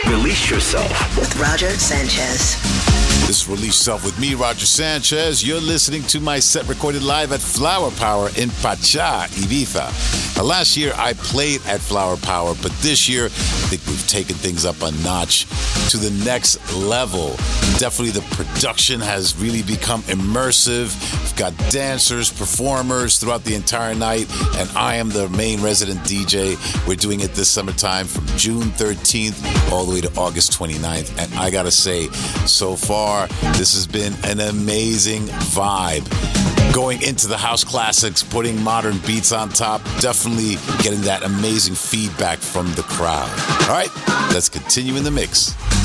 Release Yourself with Roger Sanchez. This is Release Yourself with me, Roger Sanchez. You're listening to my set recorded live at Flower Power in Pacha, Ibiza. Now, last year, I played at Flower Power, but this year, I think we've taken things up a notch to the next level. Definitely the production has really become immersive. We've got dancers, performers throughout the entire night, and I am the main resident DJ. We're doing it this summertime from June 13th all the way to August 29th. And I gotta say, so far, this has been an amazing vibe. Going into the house classics, putting modern beats on top, definitely getting that amazing feedback from the crowd. All right, let's continue in the mix.